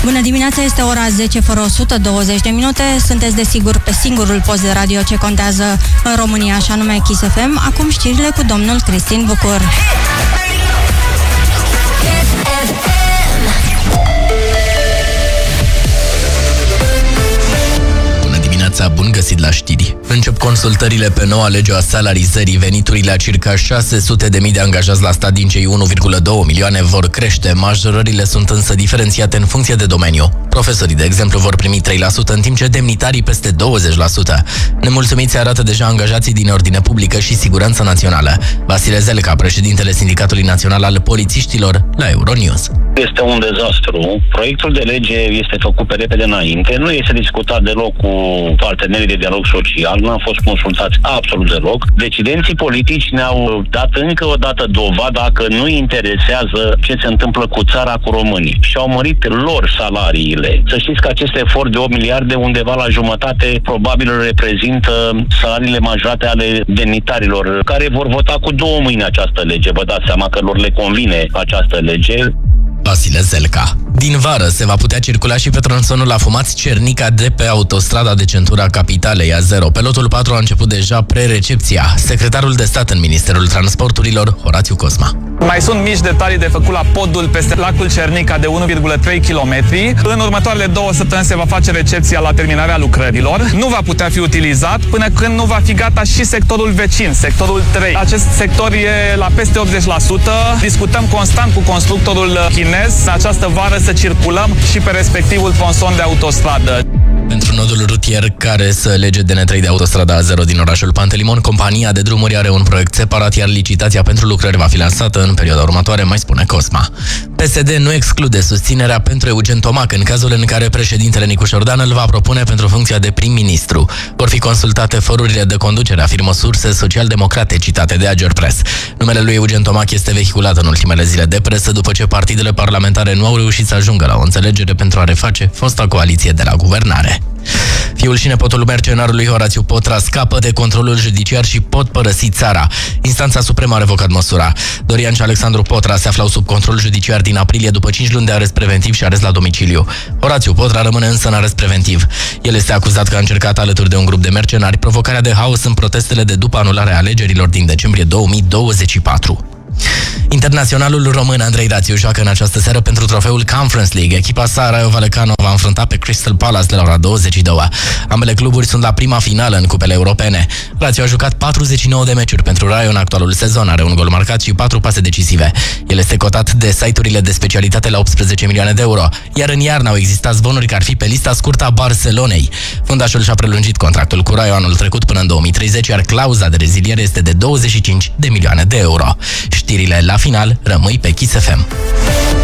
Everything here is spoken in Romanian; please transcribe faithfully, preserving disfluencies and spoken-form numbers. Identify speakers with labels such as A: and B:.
A: Bună dimineața, este ora zece fără o sută douăzeci de minute. Sunteți desigur pe singurul post de radio ce contează în România, și anume Kiss F M. Acum știrile cu domnul Cristin Bucur.
B: Bun găsit la știri. Încep consultările pe noua lege a salarizării. Veniturile a circa șase sute de mii de angajați la stat din cei unu virgulă doi milioane vor crește. Majorările sunt însă diferențiate în funcție de domeniu. Profesorii, de exemplu, vor primi trei la sută, în timp ce demnitarii peste douăzeci la sută. Nemulțumiți arată deja angajații din ordine publică și siguranță națională. Vasile Zelca, președintele Sindicatului Național al Polițiștilor, la Euronews.
C: Este un dezastru. Proiectul de lege este făcut pe repede înainte. Nu este discutat deloc cu partenerii de dialog social, nu am fost consultați absolut deloc. Decidenții politici ne-au dat încă o dată dovada că nu interesează ce se întâmplă cu țara, cu românii. Și au mărit lor salariile. Să știți că acest efort de opt miliarde, undeva la jumătate, probabil reprezintă salariile majorate ale demnitarilor, care vor vota cu două mâini această lege. Vă dați seama că lor le convine această lege.
B: Vasile Zelca. Din vară se va putea circula și pe tronsonul afumat Cernica de pe autostrada de centura capitalei A zero. Pe lotul patru a început deja pre-recepția. Secretarul de stat în Ministerul Transporturilor, Horațiu Cosma.
D: Mai sunt mici detalii de făcut la podul peste lacul Cernica de unu virgulă trei kilometri. În următoarele două săptămâni se va face recepția la terminarea lucrărilor. Nu va putea fi utilizat până când nu va fi gata și sectorul vecin, sectorul trei. Acest sector e la peste optzeci la sută. Discutăm constant cu constructorul chinez în această vară să circulăm și pe respectivul tronson de autostradă.
B: Pentru nodul rutier care să lege D N trei de autostrada A zero din orașul Pantelimon, compania de drumuri are un proiect separat, iar licitația pentru lucrări va fi lansată în perioada următoare, mai spune Cosma. P S D nu exclude susținerea pentru Eugen Tomac în cazul în care președintele Nicu Șordan îl va propune pentru funcția de prim-ministru. Vor fi consultate forurile de conducere, afirmă surse social-democrate citate de Agerpres. Numele lui Eugen Tomac este vehiculat în ultimele zile de presă după ce partidele parlamentare nu au reușit să ajungă la o înțelegere pentru a reface fosta coaliție de la guvernare. Fiul și nepotul mercenarului Horațiu Potra scapă de controlul judiciar și pot părăsi țara. Instanța Supremă a revocat măsura. Dorian și Alexandru Potra se aflau sub control judiciar din aprilie după cinci luni de arest preventiv și arest la domiciliu. Horațiu Potra rămâne însă în arest preventiv. El este acuzat că a încercat alături de un grup de mercenari provocarea de haos în protestele de după anularea alegerilor din decembrie două mii douăzeci și patru. Internaționalul român Andrei Rațiu joacă în această seară pentru trofeul Conference League. Echipa sa Raio Vallecano va înfrunta pe Crystal Palace de la ora douăzeci și două. Ambele cluburi sunt la prima finală în cupele europene. Rațiu a jucat patruzeci și nouă de meciuri pentru Raio în actualul sezon, are un gol marcat și patru pase decisive. El este cotat de site-urile de specialitate la optsprezece milioane de euro, iar în iarnă au existat zvonuri că ar fi pe lista scurtă a Barcelonei. Fundașul și-a prelungit contractul cu Raio anul trecut până în două mii treizeci, iar clauza de reziliere este de douăzeci și cinci de milioane de euro. Știrile la final, rămâi pe Kiss F M.